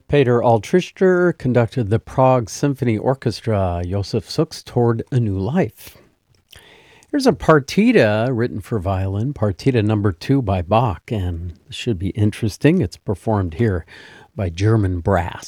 Peter Altrichter conducted the Prague Symphony Orchestra, Josef Suk's Toward a New Life. Here's a partita written for violin, partita number 2 by Bach, and this should be interesting. It's performed here by German brass.